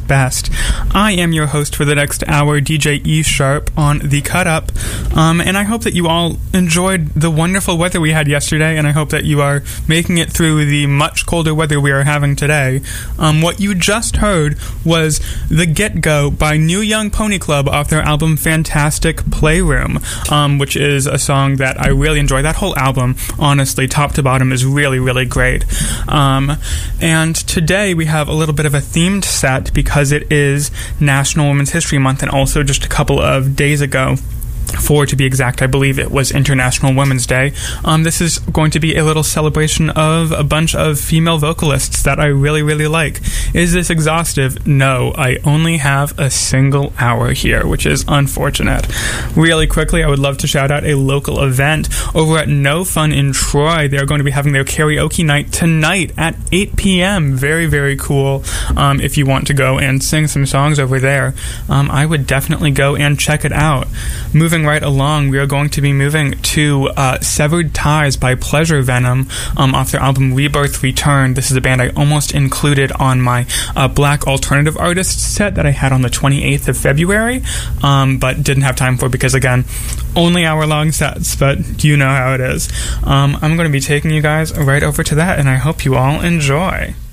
best. I am your host for the next hour, DJ E Sharp, on The Cut Up, and I hope that you all enjoyed the wonderful weather we had yesterday, and I hope that you are making it through the much colder weather we are having today. What you just heard was The Get-Go by New Young Pony Club off their album Fantastic Playroom, which is a song that I really enjoy. That whole album, honestly, top to bottom, is really, really great. And today we have a little bit of a themed set because it is National Women's History Month, and also just a couple of days ago, 4 to be exact, I believe it was International Women's Day. This is going to be a little celebration of a bunch of female vocalists that I really, really like. Is this exhaustive? No, I only have a single hour here, which is unfortunate. Really quickly, I would love to shout out a local event over at No Fun in Troy. They're going to be having their karaoke night tonight at 8 p.m. Very, very cool. If you want to go and sing some songs over there, I would definitely go and check it out. Moving right along, we are going to be moving to Severed Ties by Pleasure Venom off their album Rebirth Return. This is a band I almost included on my Black Alternative Artists set that I had on the 28th of February, but didn't have time for because, again, only hour-long sets, but you know how it is. I'm going to be taking you guys right over to that, and I hope you all enjoy.